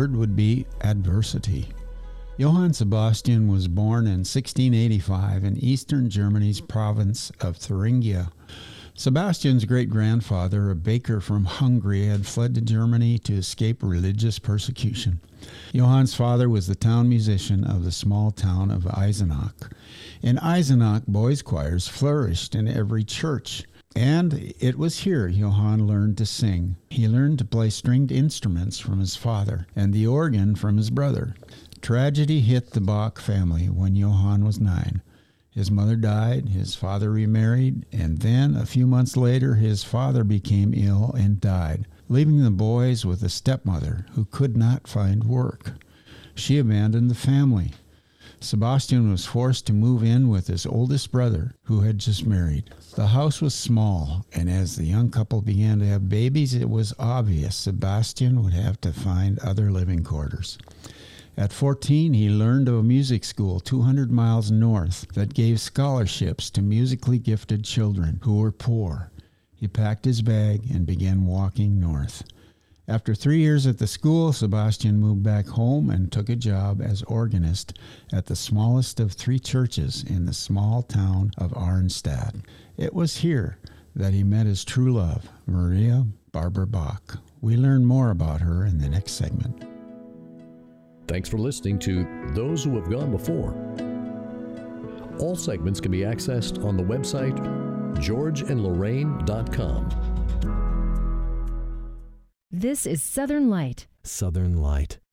word would be adversity. Johann Sebastian was born in 1685 in eastern Germany's province of Thuringia. Sebastian's great-grandfather, a baker from Hungary, had fled to Germany to escape religious persecution. Johann's father was the town musician of the small town of Eisenach. In Eisenach, boys' choirs flourished in every church, and it was here Johann learned to sing. He learned to play stringed instruments from his father and the organ from his brother. Tragedy hit the Bach family when Johann was 9. His mother died, his father remarried, and then, a few months later, his father became ill and died, leaving the boys with a stepmother who could not find work. She abandoned the family. Sebastian was forced to move in with his oldest brother, who had just married. The house was small, and as the young couple began to have babies, it was obvious Sebastian would have to find other living quarters. At 14, he learned of a music school 200 miles north that gave scholarships to musically gifted children who were poor. He packed his bag and began walking north. After 3 years at the school, Sebastian moved back home and took a job as organist at the smallest of 3 churches in the small town of Arnstadt. It was here that he met his true love, Maria Barbara Bach. We learn more about her in the next segment. Thanks for listening to Those Who Have Gone Before. All segments can be accessed on the website georgeandlorraine.com. This is Southern Light. Southern Light.